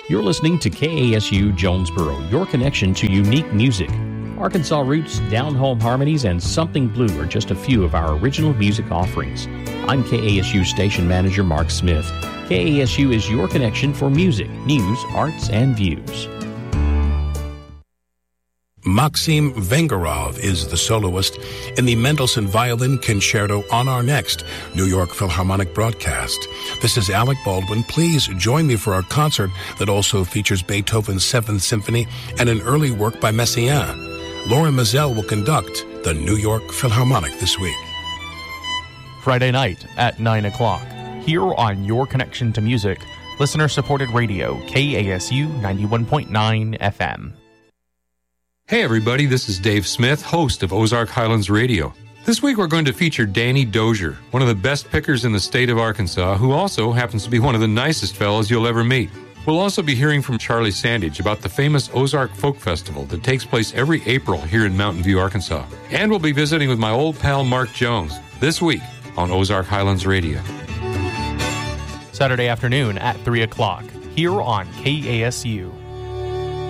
You're listening to KASU Jonesboro, your connection to unique music. Arkansas roots, down-home harmonies, and something blue are just a few of our original music offerings. I'm KASU Station Manager Mark Smith. KASU is your connection for music, news, arts, and views. Maxim Vengerov is the soloist in the Mendelssohn Violin Concerto on our next New York Philharmonic broadcast. This is Alec Baldwin. Please join me for our concert that also features Beethoven's Seventh Symphony and an early work by Messiaen. Laura Mazel will conduct the New York Philharmonic this week. Friday night at 9 o'clock, here on Your Connection to Music, listener-supported radio, KASU 91.9 FM. Hey everybody, this is Dave Smith, host of Ozark Highlands Radio. This week we're going to feature Danny Dozier, one of the best pickers in the state of Arkansas, who also happens to be one of the nicest fellows you'll ever meet. We'll also be hearing from Charlie Sandage about the famous Ozark Folk Festival that takes place every April here in Mountain View, Arkansas. And we'll be visiting with my old pal Mark Jones this week on Ozark Highlands Radio. Saturday afternoon at 3 o'clock, here on KASU.